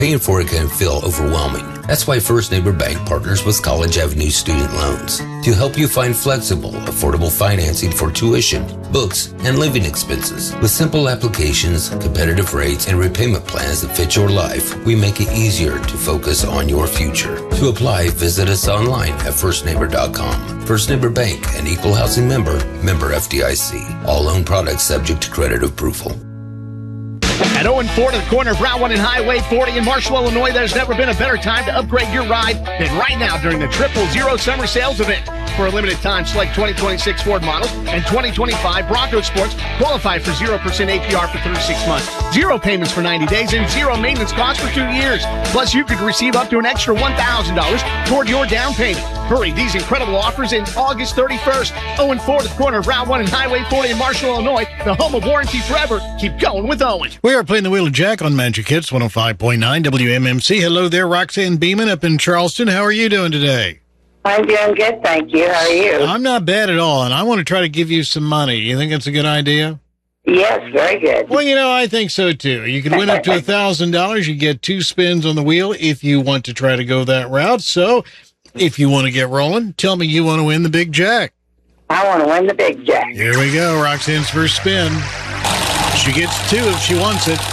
Paying for it can feel overwhelming. That's why First Neighbor Bank partners with College Avenue Student Loans to help you find flexible, affordable financing for tuition, books, and living expenses. With simple applications, competitive rates, and repayment plans that fit your life, we make it easier to focus on your future. To apply, visit us online at firstneighbor.com. First Neighbor Bank, an equal housing member FDIC. All loan products subject to credit approval. At 0-4 to the corner of Route 1 and Highway 40 in Marshall, Illinois, there's never been a better time to upgrade your ride than right now during the 000 Summer Sales Event. For a limited time, select 2026 Ford models and 2025 Bronco Sports qualify for 0% APR for 36 months, 0 payments for 90 days, and 0 maintenance costs for 2 years. Plus, you could receive up to an extra $1,000 toward your down payment. Hurry, these incredible offers in August 31st. 0-4 to the corner of Route 1 and Highway 40 in Marshall, Illinois, the home of warranty forever. Keep going with Owen. We are playing the Wheel of Jack on Magic Hits 105.9 WMMC. Hello there, Roxanne Beeman up in Charleston. How are you doing today? I'm doing good, thank you. How are you? I'm not bad at all, and I want to try to give you some money. You think it's a good idea? Yes, very good. Well, I think so, too. You can win up to $1,000. You get 2 spins on the wheel if you want to try to go that route. So, if you want to get rolling, tell me you want to win the Big Jack. I want to win the Big Jack. Here we go, Roxanne's first spin. She gets 2 if she wants it.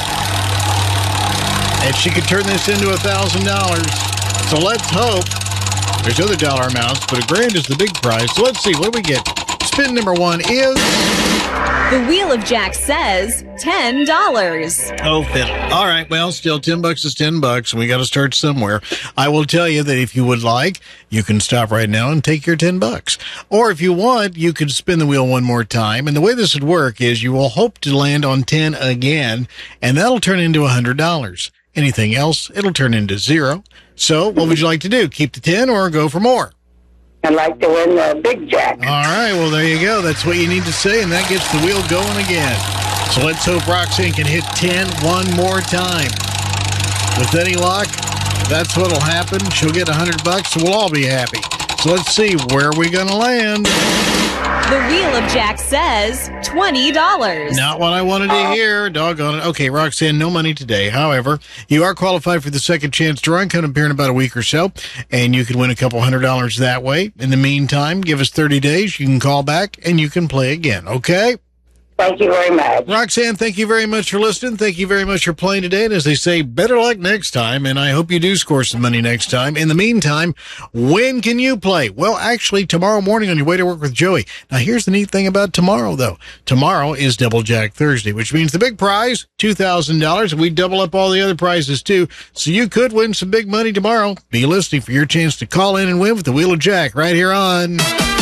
And she could turn this into $1,000. So let's hope. There's other dollar amounts, but $1,000 is the big prize. So let's see, what do we get? Spin number 1 is... The Wheel of Jack says $10. Oh, fiddle. All right, well, still $10 is $10, and we got to start somewhere. I will tell you that if you would like, you can stop right now and take your $10. Or if you want, you could spin the wheel one more time. And the way this would work is you will hope to land on 10 again, and that'll turn into $100. Anything else, it'll turn into 0. So what would you like to do? Keep the 10 or go for more? I'd like to win the Big Jack. All right, well, there you go. That's what you need to say, and that gets the wheel going again. So let's hope Roxanne can hit 10 one more time. With any luck, that's what'll happen. She'll get $100, so we'll all be happy. So let's see, where are we going to land? The Wheel of Jack says $20. Not what I wanted to hear. Doggone it. Okay, Roxanne, no money today. However, you are qualified for the second chance drawing coming up here in about a week or so, and you could win a couple $100 that way. In the meantime, give us 30 days. You can call back, and you can play again, okay? Thank you very much. Roxanne, thank you very much for listening. Thank you very much for playing today. And as they say, better luck next time. And I hope you do score some money next time. In the meantime, when can you play? Well, actually, tomorrow morning on your way to work with Joey. Now, here's the neat thing about tomorrow, though. Tomorrow is Double Jack Thursday, which means the big prize, $2,000. And we double up all the other prizes, too. So you could win some big money tomorrow. Be listening for your chance to call in and win with the Wheel of Jack right here on...